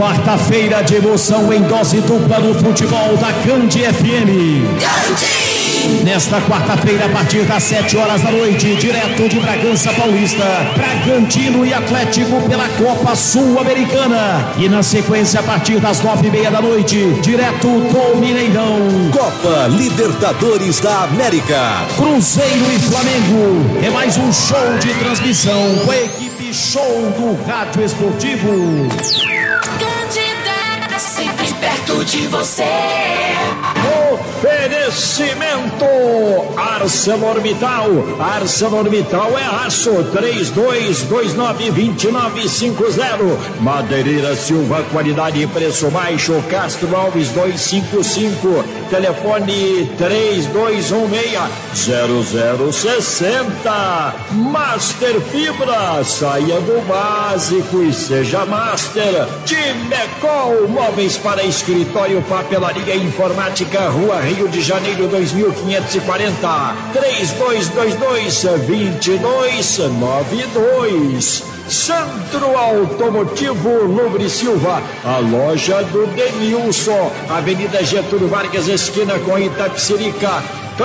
Quarta-feira de emoção em dose dupla no futebol da Candi FM. Nesta quarta-feira, a partir das 7 horas da noite, direto de Bragança Paulista, Bragantino e Atlético pela Copa Sul-Americana. E na sequência, a partir das 9:30 da noite, direto do Mineirão, Copa Libertadores da América, Cruzeiro e Flamengo. É mais um show de transmissão com a equipe Show do Rádio Esportivo. Candida, sempre perto de você. Oferecimento ArcelorMittal. ArcelorMittal é aço. 3229-2950. Madeireira Silva, qualidade e preço baixo. Castro Alves 255. Telefone 3216-0060. Master Fibra, saia do básico e seja Master. Timecol, móveis para escritório, papelaria e informática, Rua Rio de Janeiro 2540. 3222-2292. Centro Automotivo Lubre Silva, a loja do Denilson, Avenida Getúlio Vargas, esquina com Itapecerica,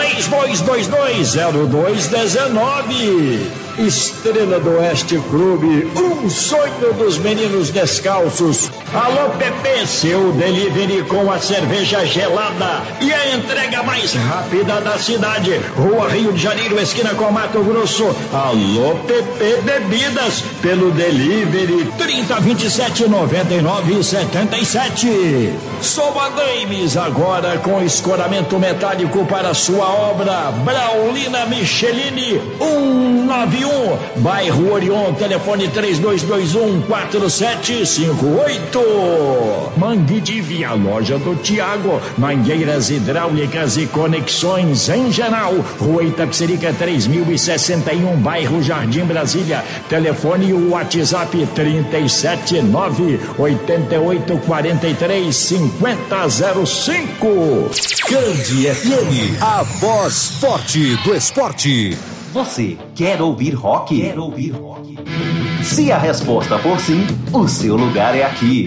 3222-0219. Estrela do Oeste Clube, um sonho dos meninos descalços. Alô Pepe, seu delivery com a cerveja gelada e a entrega mais rápida da cidade. Rua Rio de Janeiro, esquina com Mato Grosso. Alô Pepe Bebidas, pelo delivery 3027-9977. Soma Games, agora com escoramento metálico para sua obra. Braulina Michelini 191, bairro Orion, telefone 3221-4758. Mangue de Via, loja do Tiago, mangueiras hidráulicas e conexões em geral. Rua Itapecerica 3061, bairro Jardim Brasília, telefone e WhatsApp 379-8843-5005. Candi FM, a voz forte do esporte. Você quer ouvir rock? Quer ouvir rock? Se a resposta for sim, o seu lugar é aqui.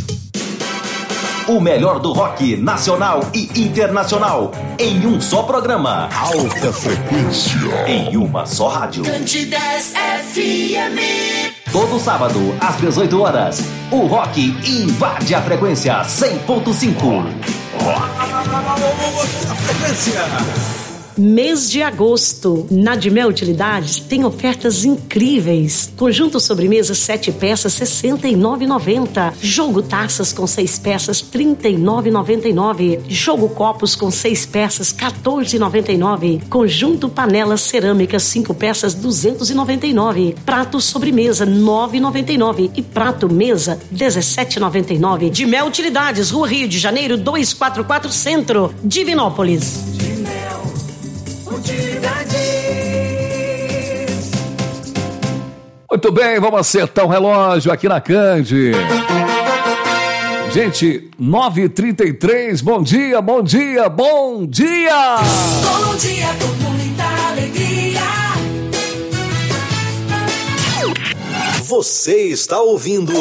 O melhor do rock nacional e internacional em um só programa. Alta frequência. Em uma só rádio. Candidas FM. Todo sábado, às 18 horas, o rock invade a frequência 100.5. A frequência. Mês de agosto, na Dimel Utilidades tem ofertas incríveis. Conjunto sobremesa 7 peças, R$ 69,90. Jogo taças com 6 peças, R$ 39,99. Jogo copos com 6 peças, R$ 14,99. Conjunto panelas cerâmicas 5 peças, R$ 299. Prato sobremesa, R$ 9,99. E prato mesa, R$ 17,99. Dimel Utilidades, Rua Rio de Janeiro, 244 Centro, Divinópolis. Muito bem, vamos acertar o relógio aqui na Candi. Gente, 9h33, bom dia, bom dia, bom dia! Bom dia com muita alegria. Você está ouvindo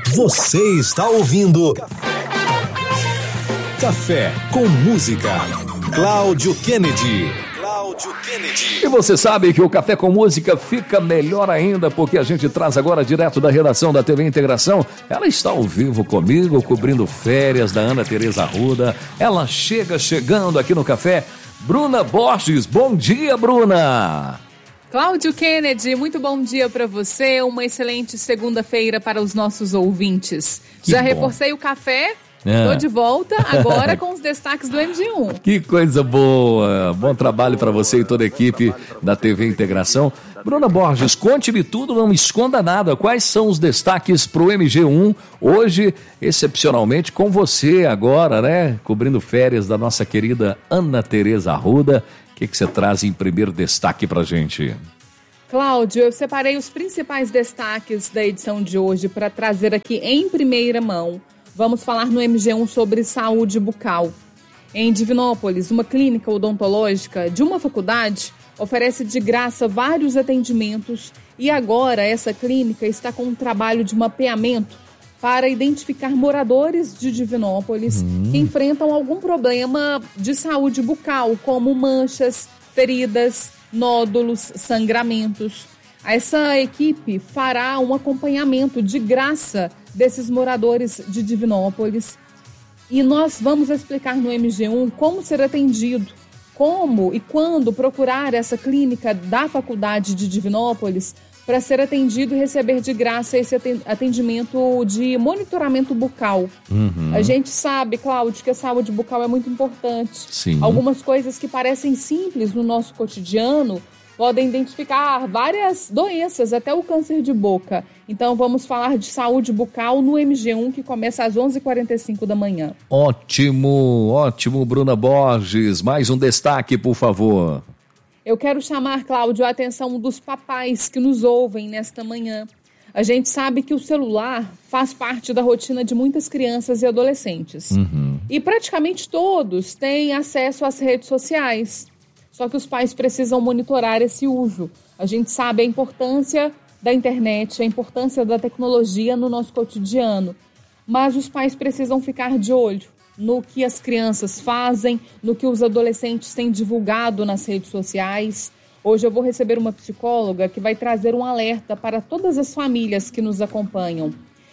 Café com Música. Cláudio Kennedy. E você sabe que o Café com Música fica melhor ainda porque a gente traz agora direto da redação da TV Integração. Ela está ao vivo comigo, cobrindo férias da Ana Tereza Arruda. Ela chegando aqui no Café. Bruna Borges, bom dia, Bruna! Cláudio Kennedy, muito bom dia para você. Uma excelente segunda-feira para os nossos ouvintes. Já reforcei o café. Estou de volta agora com os destaques do MG1. Que coisa boa! Bom trabalho para você e toda a equipe da TV Integração. Bruna Borges, conte-me tudo, não me esconda nada. Quais são os destaques para o MG1 hoje, excepcionalmente com você agora, né? Cobrindo férias da nossa querida Ana Tereza Arruda. O que você traz em primeiro destaque para a gente? Cláudio, eu separei os principais destaques da edição de hoje para trazer aqui em primeira mão. Vamos falar no MG1 sobre saúde bucal. Em Divinópolis, uma clínica odontológica de uma faculdade oferece de graça vários atendimentos e agora essa clínica está com um trabalho de mapeamento para identificar moradores de Divinópolis que enfrentam algum problema de saúde bucal, como manchas, feridas, nódulos, sangramentos. Essa equipe fará um acompanhamento de graça desses moradores de Divinópolis. E nós vamos explicar no MG1 como ser atendido, como e quando procurar essa clínica da Faculdade de Divinópolis para ser atendido e receber de graça esse atendimento de monitoramento bucal. A gente sabe, Cláudio, que a saúde bucal é muito importante. Sim. Algumas coisas que parecem simples no nosso cotidiano podem identificar várias doenças, até o câncer de boca. Então vamos falar de saúde bucal no MG1, que começa às 11h45 da manhã. Ótimo, ótimo, Bruna Borges. Mais um destaque, por favor. Eu quero chamar, Cláudio, a atenção dos papais que nos ouvem nesta manhã. A gente sabe que o celular faz parte da rotina de muitas crianças e adolescentes. E praticamente todos têm acesso às redes sociais. Só que os pais precisam monitorar esse uso. A gente sabe a importância da internet, a importância da tecnologia no nosso cotidiano. Mas os pais precisam ficar de olho no que as crianças fazem, no que os adolescentes têm divulgado nas redes sociais. Hoje eu vou receber uma psicóloga que vai trazer um alerta para todas as famílias que nos acompanham.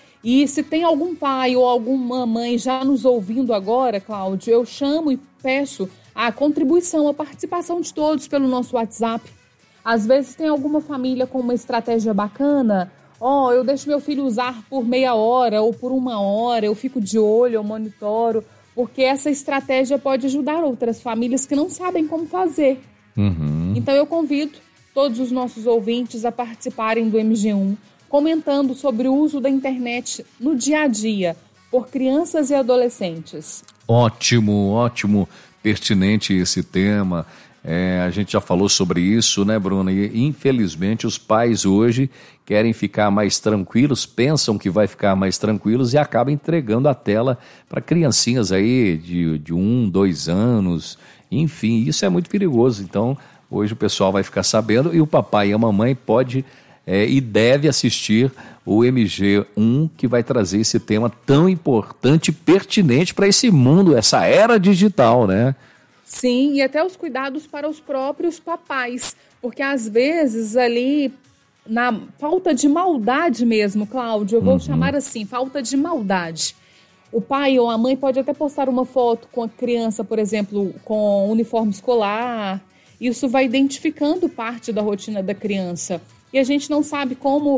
E se tem algum pai ou alguma mãe já nos ouvindo agora, Cláudio, eu chamo e peço a contribuição, a participação de todos pelo nosso WhatsApp. Às vezes tem alguma família com uma estratégia bacana. Eu deixo meu filho usar por meia hora ou por 1 hora, eu fico de olho, eu monitoro, porque essa estratégia pode ajudar outras famílias que não sabem como fazer. Então eu convido todos os nossos ouvintes a participarem do MG1, comentando sobre o uso da internet no dia a dia, por crianças e adolescentes. Ótimo, ótimo, pertinente esse tema. A gente já falou sobre isso, né, Bruna? E infelizmente os pais hoje querem ficar mais tranquilos, pensam que vai ficar mais tranquilos e acabam entregando a tela para criancinhas aí de 1, 2 anos. Enfim, isso é muito perigoso. Então, hoje o pessoal vai ficar sabendo e o papai e a mamãe pode e deve assistir o MG1, que vai trazer esse tema tão importante e pertinente para esse mundo, essa era digital, né? Sim, e até os cuidados para os próprios papais, porque às vezes ali, na falta de maldade mesmo, Cláudio, eu vou chamar assim, falta de maldade. O pai ou a mãe pode até postar uma foto com a criança, por exemplo, com uniforme escolar. Isso vai identificando parte da rotina da criança. E a gente não sabe como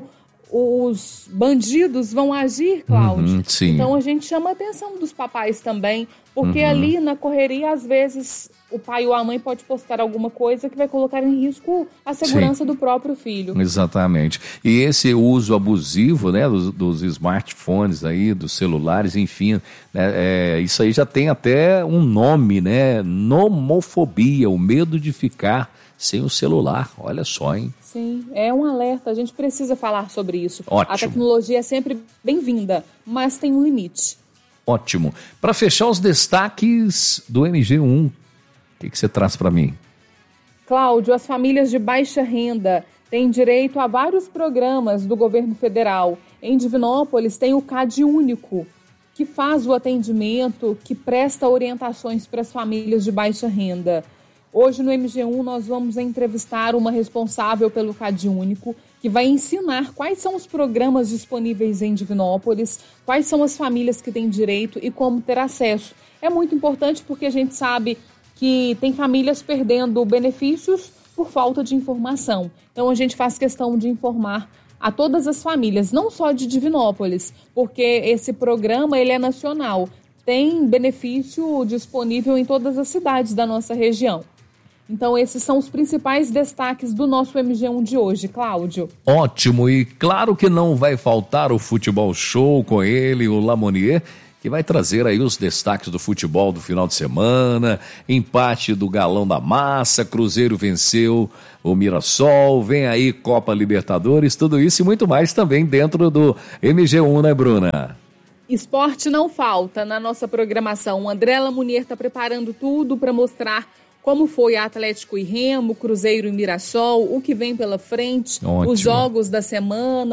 os bandidos vão agir, Cláudio. Sim. Então a gente chama a atenção dos papais também, porque ali na correria, às vezes, o pai ou a mãe pode postar alguma coisa que vai colocar em risco a segurança do próprio filho. Exatamente. E esse uso abusivo, né, dos smartphones aí, dos celulares, enfim, né, isso aí já tem até um nome, né? Nomofobia, o medo de ficar sem o celular. Olha só, hein? Sim, é um alerta. A gente precisa falar sobre isso. Ótimo. A tecnologia é sempre bem-vinda, mas tem um limite. Ótimo. Para fechar os destaques do MG1, o que você traz para mim? Cláudio, as famílias de baixa renda têm direito a vários programas do governo federal. Em Divinópolis tem o CAD Único, que faz o atendimento, que presta orientações para as famílias de baixa renda. Hoje no MG1 nós vamos entrevistar uma responsável pelo CAD Único, que vai ensinar quais são os programas disponíveis em Divinópolis, quais são as famílias que têm direito e como ter acesso. É muito importante porque a gente sabe que tem famílias perdendo benefícios por falta de informação. Então a gente faz questão de informar a todas as famílias, não só de Divinópolis, porque esse programa ele é nacional, tem benefício disponível em todas as cidades da nossa região. Então esses são os principais destaques do nosso MG1 de hoje, Cláudio. Ótimo, e claro que não vai faltar o Futebol Show com ele, o Lamonier, que vai trazer aí os destaques do futebol do final de semana, empate do Galão da Massa, Cruzeiro venceu o Mirassol, vem aí Copa Libertadores, tudo isso e muito mais também dentro do MG1, né, Bruna? Esporte não falta na nossa programação. O André Lamonier está preparando tudo para mostrar como foi Atlético e Remo, Cruzeiro e Mirassol, o que vem pela frente, Ótimo. Os jogos da semana,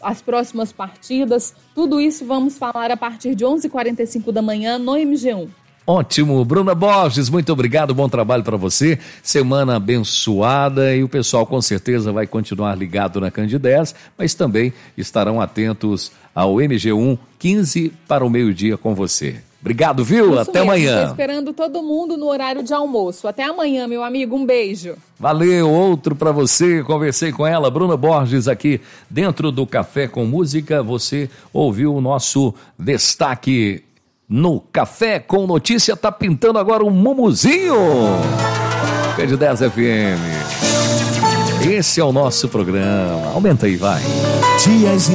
as próximas partidas. Tudo isso vamos falar a partir de 11h45 da manhã no MG1. Ótimo, Bruna Borges, muito obrigado, bom trabalho para você, semana abençoada e o pessoal com certeza vai continuar ligado na Candidez, mas também estarão atentos ao MG1 15 para o meio-dia com você. Obrigado, viu? Até amanhã. Estou esperando todo mundo no horário de almoço. Até amanhã, meu amigo, um beijo. Valeu, outro para você, conversei com ela, Bruna Borges, aqui dentro do Café com Música, você ouviu o nosso destaque no Café com Notícia, tá pintando agora um mumuzinho. Candidez FM. Esse é o nosso programa. Aumenta aí, vai. Dias